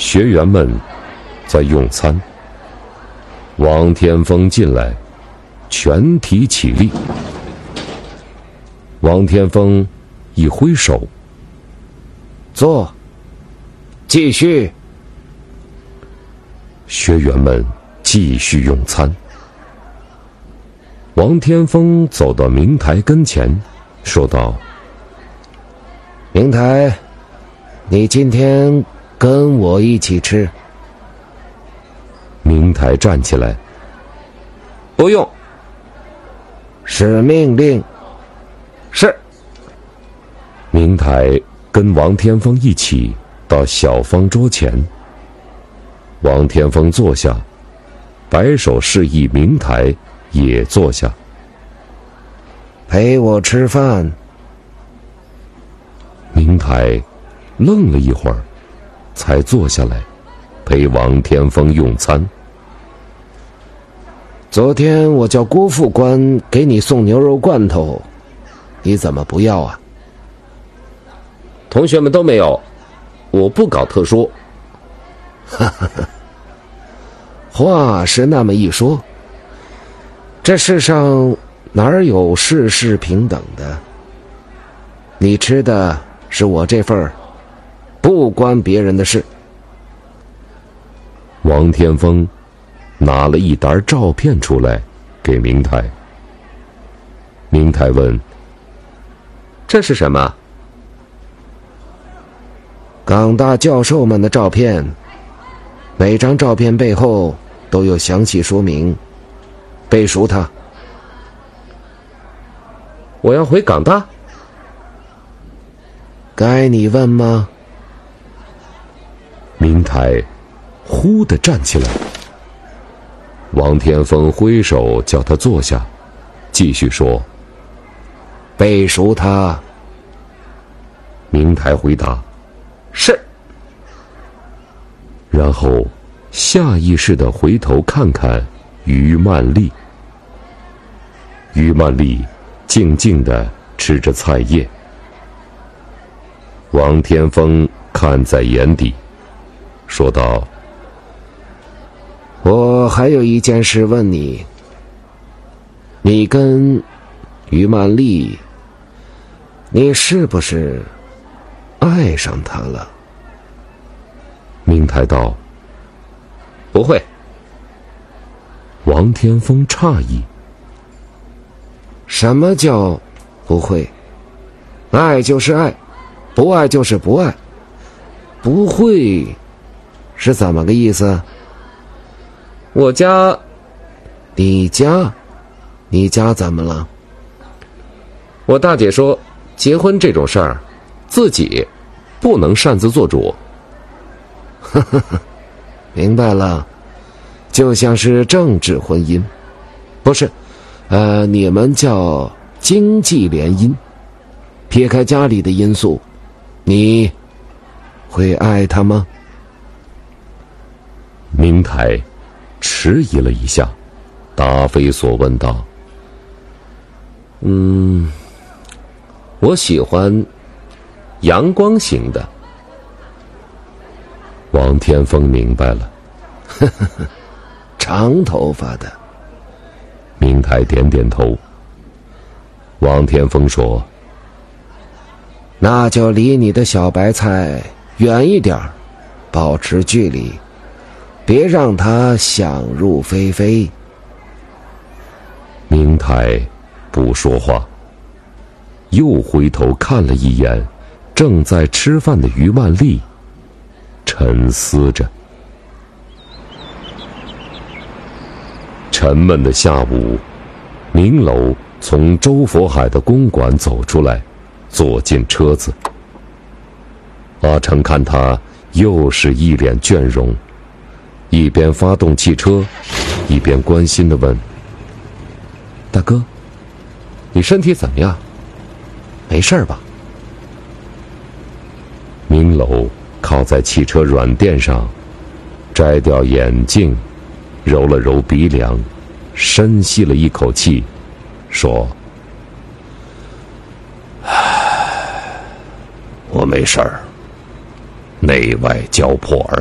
学员们在用餐。王天风进来，全体起立。王天风一挥手， 坐，继续。 学员们继续用餐。王天风走到明台跟前，说道： 明台，你今天跟我一起吃。 明台站起来： 不用。 是命令。 是。 明台跟王天风一起到小方桌前。王天风坐下，摆手示意明台也坐下。 陪我吃饭。 明台愣了一会儿，才坐下来陪王天风用餐。 昨天我叫郭副官给你送牛肉罐头，你怎么不要啊？ 同学们都没有，我不搞特殊。 话是那么一说，这世上哪儿有事事平等的？你吃的是我这份儿，不关别人的事。 王天风拿了一沓照片出来给明台。明台问： 这是什么？ 港大教授们的照片，每张照片背后都有详细说明，背熟它。 我要回港大？ 该你问吗？ 明台忽地站起来。王天风挥手叫他坐下，继续说： 背熟它。 明台回答： 是。 然后下意识地回头看看于曼丽。于曼丽静静地吃着菜叶。王天风看在眼底，说道： 我还有一件事问你，你跟于曼丽，你是不是爱上她了？ 明台道： 不会。 王天风诧异： 什么叫不会？爱就是爱，不爱就是不爱，不会是怎么个意思？ 我家…… 你家怎么了？ 我大姐说，结婚这种事儿，自己不能擅自做主。 明白了，就像是政治婚姻，不是，你们叫经济联姻。撇开家里的因素，你会爱他吗？ 明台迟疑了一下，答非所问道： 我喜欢阳光型的。 王天风明白了。 长头发的。 明台点点头。王天风说： 那就离你的小白菜远一点，保持距离，别让它想入非非。 明台不说话，又回头看了一眼正在吃饭的于曼丽，沉思着。沉闷的下午，明楼从周佛海的公馆走出来，坐进车子。阿成看他又是一脸倦容，一边发动汽车，一边关心地问：大哥，你身体怎么样？没事吧？明楼靠在汽车软垫上，摘掉眼镜，揉了揉鼻梁，深吸了一口气，说：我没事儿，内外交迫而